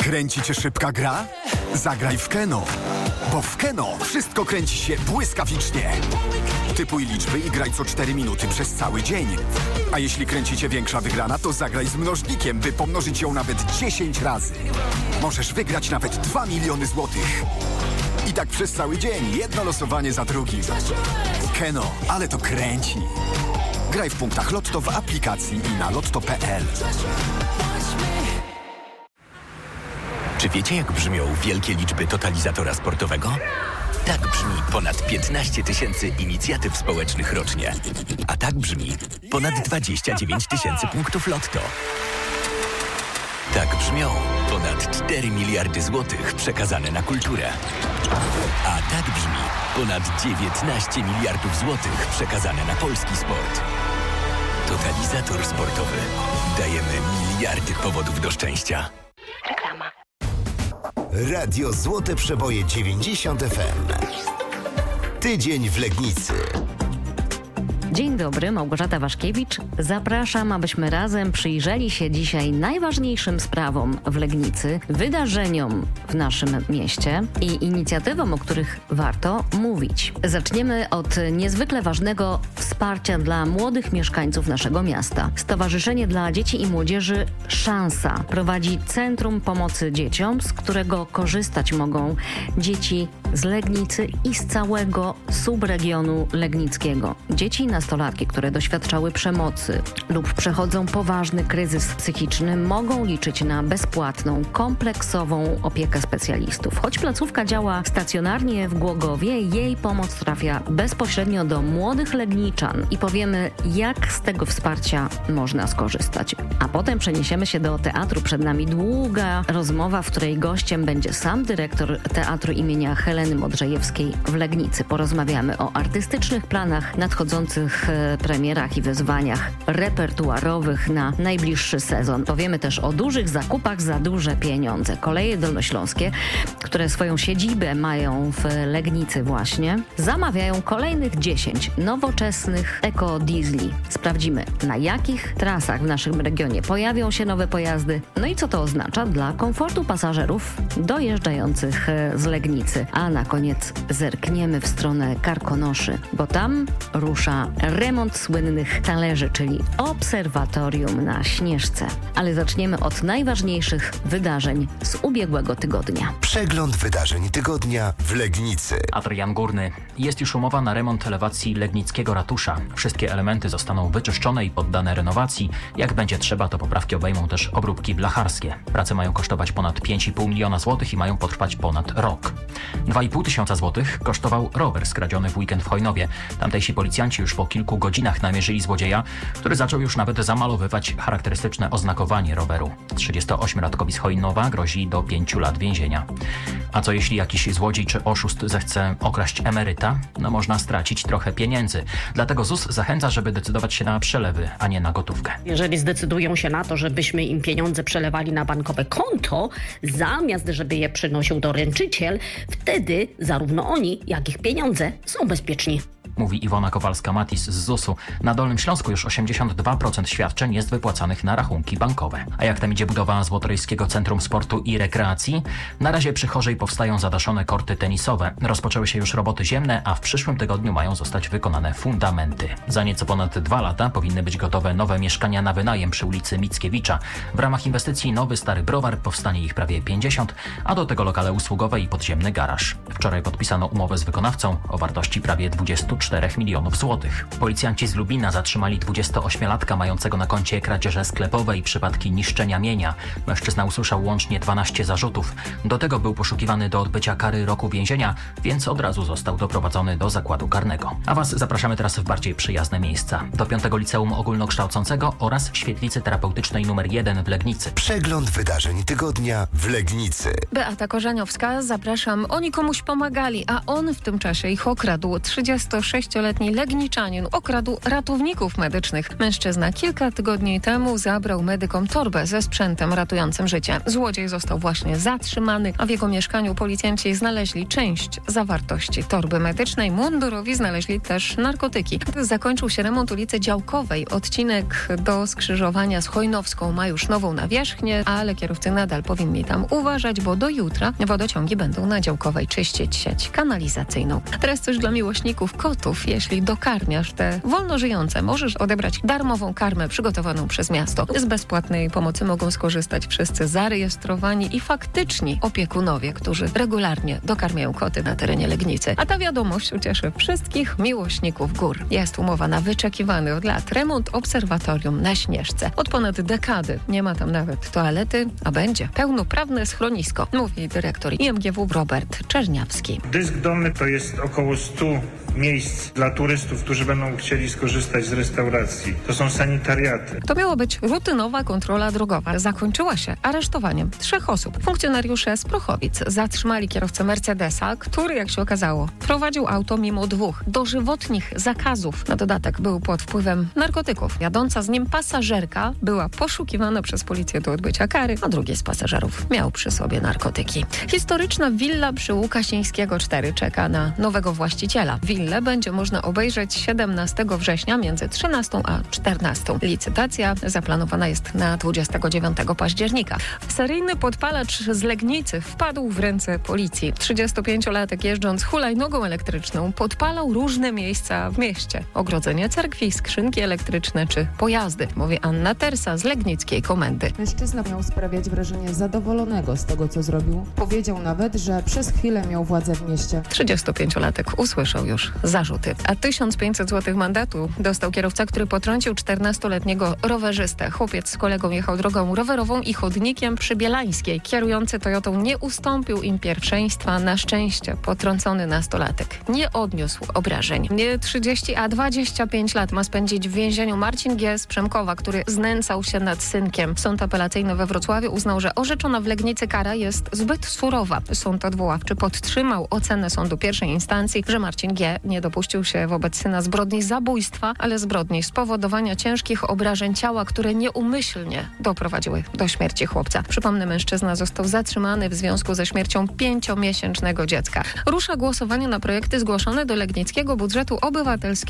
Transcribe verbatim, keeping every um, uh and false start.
Kręci cię szybka gra? Zagraj w Keno. Bo w Keno wszystko kręci się błyskawicznie. Typuj liczby i graj co cztery minuty przez cały dzień. A jeśli kręci cię większa wygrana, to zagraj z mnożnikiem, by pomnożyć ją nawet dziesięć razy. Możesz wygrać nawet dwa miliony złotych. I tak przez cały dzień, jedno losowanie za drugim. Keno, ale to kręci. Graj w punktach Lotto w aplikacji i na lotto kropka p l. Czy wiecie, jak brzmią wielkie liczby totalizatora sportowego? Tak brzmi ponad piętnaście tysięcy inicjatyw społecznych rocznie. A tak brzmi ponad dwadzieścia dziewięć tysięcy punktów Lotto. Tak brzmią ponad cztery miliardy złotych przekazane na kulturę. A tak brzmi ponad dziewiętnaście miliardów złotych przekazane na polski sport. Totalizator sportowy. Dajemy miliardy powodów do szczęścia. Reklama. Radio Złote Przeboje dziewięćdziesiąt F M. Tydzień w Legnicy. Dzień dobry, Małgorzata Waszkiewicz. Zapraszam, abyśmy razem przyjrzeli się dzisiaj najważniejszym sprawom w Legnicy, wydarzeniom w naszym mieście i inicjatywom, o których warto mówić. Zaczniemy od niezwykle ważnego wsparcia dla młodych mieszkańców naszego miasta. Stowarzyszenie dla Dzieci i Młodzieży Szansa prowadzi Centrum Pomocy Dzieciom, z którego korzystać mogą dzieci z Legnicy i z całego subregionu legnickiego. Dzieci i nastolatki, które doświadczały przemocy lub przechodzą poważny kryzys psychiczny, mogą liczyć na bezpłatną, kompleksową opiekę specjalistów. Choć placówka działa stacjonarnie w Głogowie, jej pomoc trafia bezpośrednio do młodych Legniczan i powiemy, jak z tego wsparcia można skorzystać. A potem przeniesiemy się do teatru. Przed nami długa rozmowa, w której gościem będzie sam dyrektor Teatru imienia Heleny Modrzejewskiej w Legnicy. Porozmawiamy o artystycznych planach, nadchodzących premierach i wyzwaniach repertuarowych na najbliższy sezon. Powiemy też o dużych zakupach za duże pieniądze. Koleje dolnośląskie, które swoją siedzibę mają w Legnicy właśnie, zamawiają kolejnych dziesięć nowoczesnych ekodiesli. Sprawdzimy, na jakich trasach w naszym regionie pojawią się nowe pojazdy, no i co to oznacza dla komfortu pasażerów dojeżdżających z Legnicy. A na koniec zerkniemy w stronę Karkonoszy, bo tam rusza remont słynnych talerzy, czyli obserwatorium na Śnieżce. Ale zaczniemy od najważniejszych wydarzeń z ubiegłego tygodnia. Przegląd wydarzeń tygodnia w Legnicy. Adrian Górny. Jest już umowa na remont elewacji legnickiego ratusza. Wszystkie elementy zostaną wyczyszczone i poddane renowacji. Jak będzie trzeba, to poprawki obejmą też obróbki blacharskie. Prace mają kosztować ponad pięć i pół miliona złotych i mają potrwać ponad rok. dwa i pół tysiąca złotych kosztował rower skradziony w weekend w Chojnowie. Tamtejsi policjanci już po kilku godzinach namierzyli złodzieja, który zaczął już nawet zamalowywać charakterystyczne oznakowanie roweru. trzydziestoośmiolatkowi z Chojnowa grozi do pięciu lat więzienia. A co jeśli jakiś złodziej czy oszust zechce okraść emeryta? No można stracić trochę pieniędzy. Dlatego Z U S zachęca, żeby decydować się na przelewy, a nie na gotówkę. Jeżeli zdecydują się na to, żebyśmy im pieniądze przelewali na bankowe konto, zamiast żeby je przynosił doręczyciel, wtedy zarówno oni, jak i ich pieniądze są bezpieczni. Mówi Iwona Kowalska-Matis z Z U S u. Na Dolnym Śląsku już osiemdziesiąt dwa procent świadczeń jest wypłacanych na rachunki bankowe. A jak tam idzie budowa Złotoryjskiego Centrum Sportu i Rekreacji? Na razie przy Chorzej powstają zadaszone korty tenisowe. Rozpoczęły się już roboty ziemne, a w przyszłym tygodniu mają zostać wykonane fundamenty. Za nieco ponad dwa lata powinny być gotowe nowe mieszkania na wynajem przy ulicy Mickiewicza. W ramach inwestycji Nowy Stary Browar powstanie ich prawie pięćdziesiąt, a do tego lokale usługowe i podziemny garaż. Wczoraj podpisano umowę z wykonawcą o wartości prawie dwadzieścia cztery milionów złotych. Policjanci z Lubina zatrzymali dwudziestoośmiolatka mającego na koncie kradzieże sklepowe i przypadki niszczenia mienia. Mężczyzna usłyszał łącznie dwanaście zarzutów. Do tego był poszukiwany do odbycia kary roku więzienia, więc od razu został doprowadzony do zakładu karnego. A Was zapraszamy teraz w bardziej przyjazne miejsca. Do piątego Liceum Ogólnokształcącego oraz Świetlicy Terapeutycznej numer jeden w Legnicy. Przegląd wydarzeń tygodnia w Legnicy. Beata Korzeniowska, zapraszam. Oni komuś pomagali, a on w tym czasie ich okradł. trzydziestosześcioletni sześcioletni Legniczanin okradł ratowników medycznych. Mężczyzna kilka tygodni temu zabrał medykom torbę ze sprzętem ratującym życie. Złodziej został właśnie zatrzymany, a w jego mieszkaniu policjanci znaleźli część zawartości torby medycznej. Mundurowi znaleźli też narkotyki. Zakończył się remont ulicy Działkowej. Odcinek do skrzyżowania z Chojnowską ma już nową nawierzchnię, ale kierowcy nadal powinni tam uważać, bo do jutra wodociągi będą na Działkowej czyścić sieć kanalizacyjną. Teraz coś dla miłośników kotów. Jeśli dokarmiasz te wolno żyjące, możesz odebrać darmową karmę przygotowaną przez miasto. Z bezpłatnej pomocy mogą skorzystać wszyscy zarejestrowani i faktyczni opiekunowie, którzy regularnie dokarmiają koty na terenie Legnicy. A ta wiadomość ucieszy wszystkich miłośników gór. Jest umowa na wyczekiwany od lat remont obserwatorium na Śnieżce. Od ponad dekady nie ma tam nawet toalety, a będzie pełnoprawne schronisko, mówi dyrektor I M G W Robert Czerniawski. Dysk dolny to jest około stu miejsc dla turystów, którzy będą chcieli skorzystać z restauracji. To są sanitariaty. To miała być rutynowa kontrola drogowa. Zakończyła się aresztowaniem trzech osób. Funkcjonariusze z Prochowic zatrzymali kierowcę Mercedesa, który, jak się okazało, prowadził auto mimo dwóch dożywotnich zakazów. Na dodatek był pod wpływem narkotyków. Jadąca z nim pasażerka była poszukiwana przez policję do odbycia kary, a drugi z pasażerów miał przy sobie narkotyki. Historyczna willa przy Łukasińskiego cztery czeka na nowego właściciela. Willę będzie można obejrzeć siedemnastego września między trzynastą a czternastą. Licytacja zaplanowana jest na dwudziestego dziewiątego października. Seryjny podpalacz z Legnicy wpadł w ręce policji. trzydziestopięciolatek jeżdżąc hulajnogą elektryczną podpalał różne miejsca w mieście. Ogrodzenie cerkwi, skrzynki elektryczne czy pojazdy, mówi Anna Tersa z legnickiej komendy. Mężczyzna miał sprawiać wrażenie zadowolonego z tego, co zrobił. Powiedział nawet, że przez chwilę miał władzę w mieście. trzydziestopięciolatek usłyszał już zarzuty. A tysiąc pięćset złotych mandatu dostał kierowca, który potrącił czternastoletniego rowerzystę. Chłopiec z kolegą jechał drogą rowerową i chodnikiem przy Bielańskiej. Kierujący Toyotą nie ustąpił im pierwszeństwa. Na szczęście potrącony nastolatek nie odniósł obrażeń. Nie trzydzieści, a dwadzieścia pięć lat ma spędzić w więzieniu Marcin G. z Przemkowa, który znęcał się nad synkiem. Sąd apelacyjny we Wrocławiu uznał, że orzeczona w Legnicy kara jest zbyt surowa. Sąd odwoławczy podtrzymał ocenę sądu pierwszej instancji, że Marcin G. nie dopuścił się wobec syna zbrodni zabójstwa, ale zbrodni spowodowania ciężkich obrażeń ciała, które nieumyślnie doprowadziły do śmierci chłopca. Przypomnę, mężczyzna został zatrzymany w związku ze śmiercią pięciomiesięcznego dziecka. Rusza głosowanie na projekty zgłoszone do legnickiego budżetu obywatelskiego.